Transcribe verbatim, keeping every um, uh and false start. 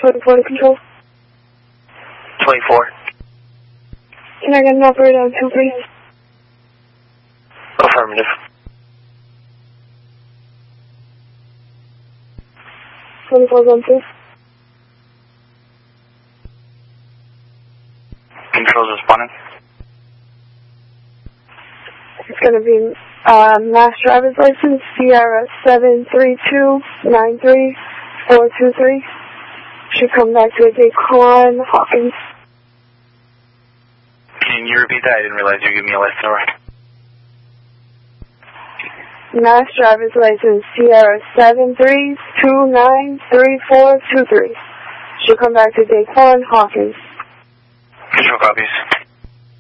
twenty-four to control. twenty-four. Can I get an operator on two, please? Affirmative. twenty-four on two. Control's responding. It's going to be uh, Mass driver's license, Sierra seven three two nine three four two three. Should come back to Daquan Hawkins. Can you repeat that? I didn't realize you were giving me a list number. Mass driver's license, Sierra seven three two nine three four two three. Should come back to Daquan Hawkins. Control copies.